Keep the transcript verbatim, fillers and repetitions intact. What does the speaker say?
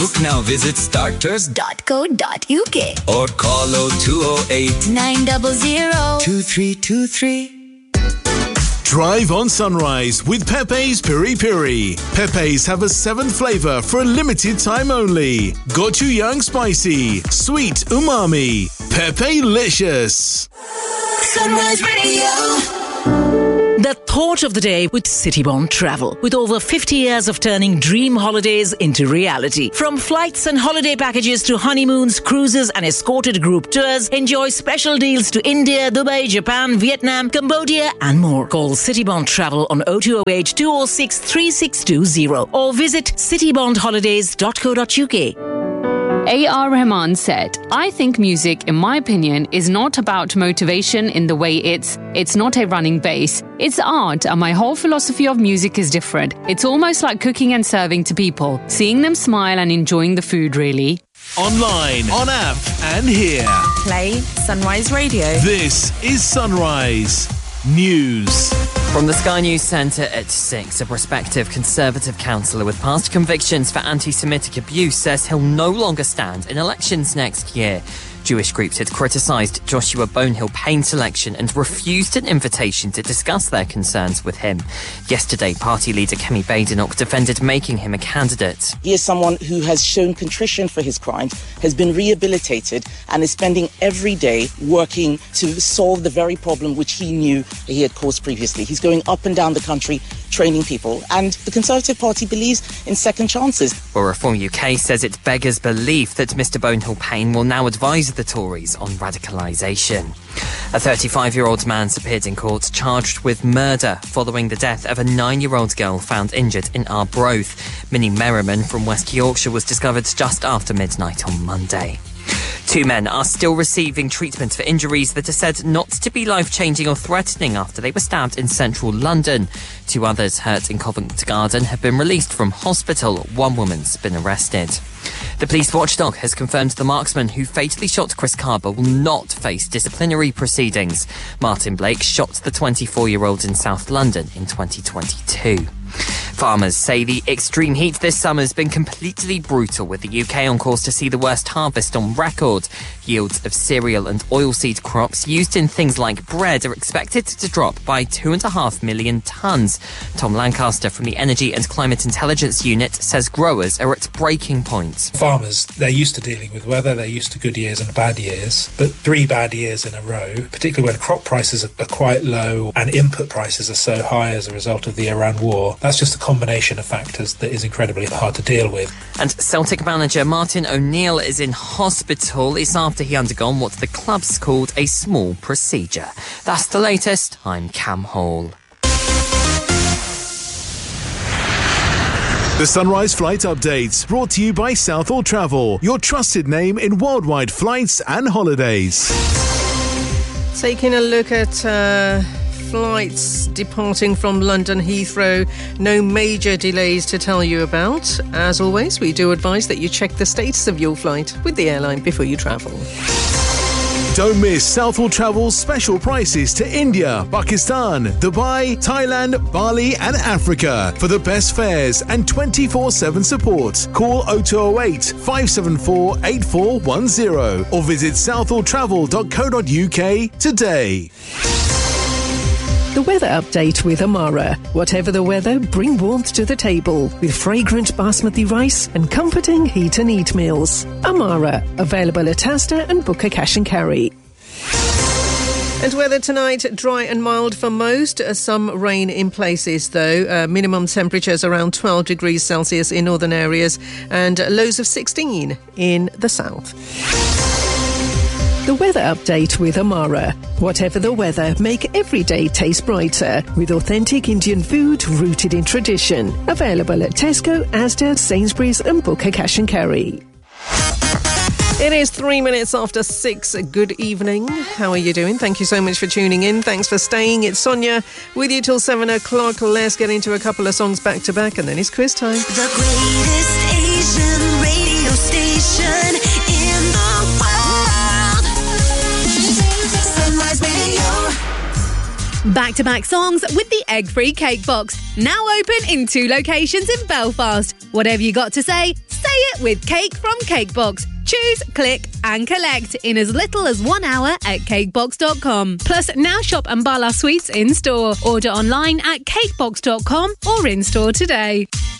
Book now, visit starters dot co dot uk or call oh two oh eight, nine hundred, two three two three. Drive on Sunrise with Pepe's Piri Piri. Pepe's have a seventh flavour for a limited time only. Gochujang spicy, sweet umami. Pepe-licious. Sunrise Radio. The thought of the day with Citybond Travel. With over fifty years of turning dream holidays into reality. From flights and holiday packages to honeymoons, cruises and escorted group tours, enjoy special deals to India, Dubai, Japan, Vietnam, Cambodia and more. Call Citybond Travel on oh two oh eight, two oh six, three six two oh or visit citybond holidays dot co dot uk. A R Rahman said, I think music, in my opinion, is not about motivation in the way it's, it's not a running bass. It's art, and my whole philosophy of music is different. It's almost like cooking and serving to people, seeing them smile and enjoying the food, really. Online, on app, and here. Play Sunrise Radio. This is Sunrise News. From the Sky News Centre at six, a prospective Conservative councillor with past convictions for anti-Semitic abuse says he'll no longer stand in elections next year. Jewish groups had criticised Joshua Bonehill-Payne's selection and refused an invitation to discuss their concerns with him. Yesterday, party leader Kemi Badenoch defended making him a candidate. He is someone who has shown contrition for his crimes, has been rehabilitated and is spending every day working to solve the very problem which he knew he had caused previously. He's going up and down the country training people, and the Conservative Party believes in second chances. Well, Reform U K says it beggars belief that Mr Bonehill-Payne will now advise the Tories on radicalisation. A thirty-five-year-old man's appeared in court charged with murder following the death of a nine-year-old girl found injured in Arbroath. Minnie Merriman from West Yorkshire was discovered just after midnight on Monday. Two men are still receiving treatment for injuries that are said not to be life-changing or threatening after they were stabbed in central London. Two others hurt in Covent Garden have been released from hospital. One woman's been arrested. The police watchdog has confirmed the marksman who fatally shot Chris Carber will not face disciplinary proceedings. Martin Blake shot the twenty-four-year-old in South London in twenty twenty-two. Farmers say the extreme heat this summer has been completely brutal, with the U K on course to see the worst harvest on record. Yields of cereal and oilseed crops used in things like bread are expected to drop by two and a half million tonnes. Tom Lancaster from the Energy and Climate Intelligence Unit says growers are at breaking point. Farmers, they're used to dealing with weather, they're used to good years and bad years, but three bad years in a row, particularly when crop prices are quite low and input prices are so high as a result of the Iran war, that's just a combination of factors that is incredibly hard to deal with. And Celtic manager Martin O'Neill is in hospital. It's after he undergone what the club's called a small procedure. That's the latest. I'm Cam Hall. The Sunrise Flight Update, brought to you by Southall Travel, your trusted name in worldwide flights and holidays. Taking a look at uh, flights departing from London Heathrow, no major delays to tell you about. As always, we do advise that you check the status of your flight with the airline before you travel. Don't miss Southall Travel's special prices to India, Pakistan, Dubai, Thailand, Bali and Africa. For the best fares and twenty-four seven support, call oh two oh eight, five seven four, eight four one oh or visit southall travel dot co dot uk today. The weather update with Amara. Whatever the weather, bring warmth to the table with fragrant basmati rice and comforting heat and eat meals. Amara, available at Asda and Booker Cash and Carry. And weather tonight, dry and mild for most. Uh, some rain in places, though. Uh, minimum temperatures around twelve degrees Celsius in northern areas and lows of sixteen in the south. The weather update with Amara. Whatever the weather, make every day taste brighter with authentic Indian food rooted in tradition. Available at Tesco, Asda, Sainsbury's and Booker Cash and Carry. It is three minutes after six. Good evening. How are you doing? Thank you so much for tuning in. Thanks for staying. It's Sonia with you till seven o'clock. Let's get into a couple of songs back to back and then it's quiz time. The greatest Asian radio station in the world. Sunrise Radio. Back-to-back songs with the egg-free cake box. Now open in two locations in Belfast. Whatever you got to say, say Slay it with cake from Cakebox. Choose, click and collect in as little as one hour at cakebox dot com. Plus, now shop Ambala Sweets in store. Order online at cakebox dot com or in store today.